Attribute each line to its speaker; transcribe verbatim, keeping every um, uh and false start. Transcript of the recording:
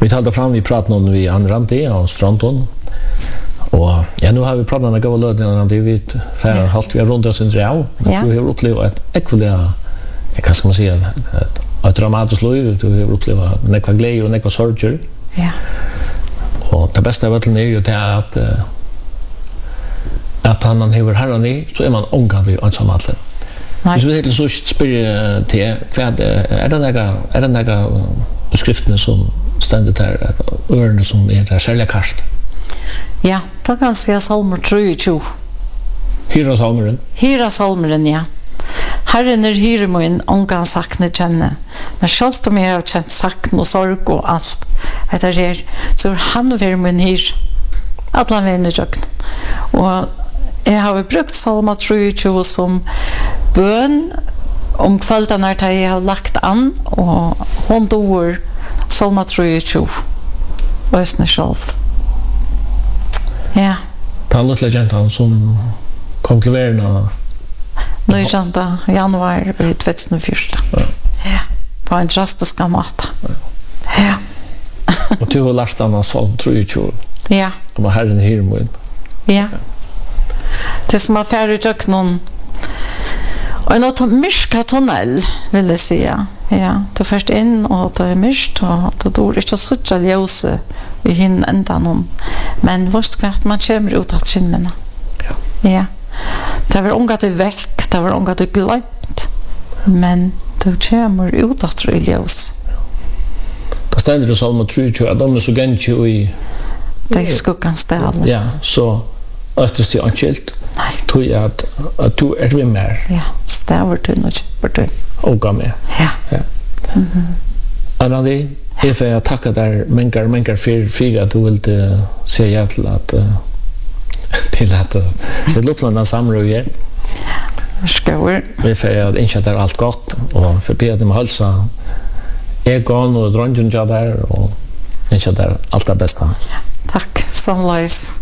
Speaker 1: Vi talade fram, vi pratade om vi andra det och Strandon. Och ja, nu har vi pratat med gåva lödningarna, det vet för halt vi har runt oss in real. Vi har upplevt ett ekviliga, jag kan ska säga ett dramatiskt liv, du har upplevt nekva glädje och nekva sorger.
Speaker 2: Ja.
Speaker 1: Och det bästa av allt är ju det att att han man har herran i, så är man omgående ensam allt. Hvis vi helt så spyr til hva er det nega er det nega skriftene som stendet her, ørene som er der særlig kast?
Speaker 2: Ja, da kan jeg si salmer treogtjue.
Speaker 1: Hyra salmeren?
Speaker 2: Hyra salmeren, ja. Herren er hyre min, ångan sakne kjenne. Men selv om jeg har kjent sakne og sorg og alt etter her, så er han ved min hyre. Alle venner kjøkken. Og jeg har brukt salmer treogtjue som bøn om kvelden er det jeg har lagt an, og hun doer salmer treogtjue. Og jeg selv. Ja.
Speaker 1: Den lille jenten som kom til verden
Speaker 2: nøytjenta januar i tjuetusenfire. Ja. Ja. På en drastisk måte. Ja.
Speaker 1: Og du har lært den sånn treogtjue.
Speaker 2: Ja.
Speaker 1: Om herren hyr min.
Speaker 2: Ja. Det som er ferdig tjøk noen og en åtta myrska tunnel, vil jeg si. Ja. Du er først inn, og det er myrkt, og du dår ikke suttje ljøse i hinn enda noen. Men hvorst kvart man kommer ut av trinnene. Ja. Ja. Det var unga du vekk, det var unga du glemt, men du kommer ut av ljøs.
Speaker 1: Da stender du salmer treogtjue, at de er så gentje i
Speaker 2: det er skuggan stale.
Speaker 1: Ja, så øktest det anskilt.
Speaker 2: Nei.
Speaker 1: Tog jeg at, at du er vi mer.
Speaker 2: Ja, staver du og kjøper du.
Speaker 1: Og gav med.
Speaker 2: Ja.
Speaker 1: Ja. Mm-hmm. Anandi, jeg får takke deg mengar, mengar for, for at du vil se ja til at uh, til at uh, så luktlanda samråd her.
Speaker 2: Skål.
Speaker 1: Vi får innkjøtt der alt godt, og for be at de må halsa Egon og dronjen der, og innkjøtt der alt det beste.
Speaker 2: Takk, samleis.